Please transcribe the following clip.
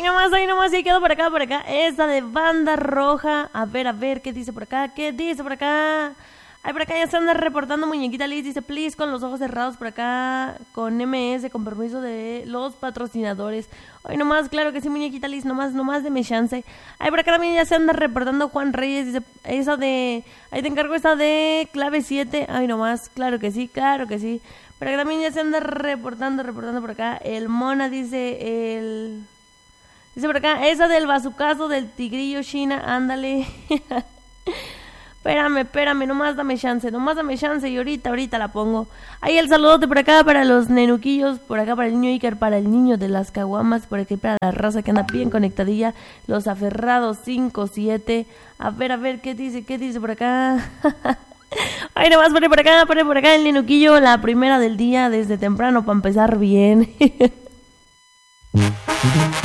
ahí nomás, y quedó por acá. Esa de Banda Roja. A ver, ¿qué dice por acá? Ay, por acá ya se anda reportando Muñequita Liz. Dice, please, con los ojos cerrados por acá. Con MS, con permiso de los patrocinadores. Ay, nomás, claro que sí, Muñequita Liz. Nomás deme chance. Ay, por acá también ya se anda reportando Juan Reyes. Dice, esa de... Ahí te encargo esa de clave 7. Ay, nomás, claro que sí. Por acá también ya se anda reportando por acá. El Mona dice, Dice por acá, esa del bazucazo del tigrillo China, ándale. Espérame, nomás dame chance y ahorita la pongo. Ahí el saludote por acá para los nenuquillos, por acá para el niño Iker, para el niño de las caguamas, por aquí para la raza que anda bien conectadilla, los aferrados 5-7. A ver, ¿qué dice por acá? Ay, nomás pone por acá el nenuquillo, la primera del día, desde temprano para empezar bien.